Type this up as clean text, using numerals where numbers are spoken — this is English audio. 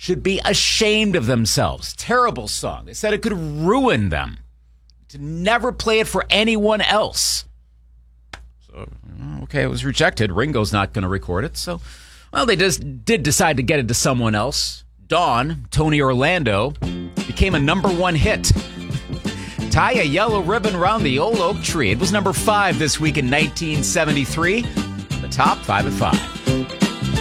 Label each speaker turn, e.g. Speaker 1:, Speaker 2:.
Speaker 1: should be ashamed of themselves. Terrible song. They said it could ruin them. To never play it for anyone else. So, okay, it was rejected. Ringo's not going to record it. So, well, they just did decide to get it to someone else. Dawn, Tony Orlando, became a #1 hit. Tie a yellow ribbon around the old oak tree. It was #5 this week in 1973. The top 5 at 5.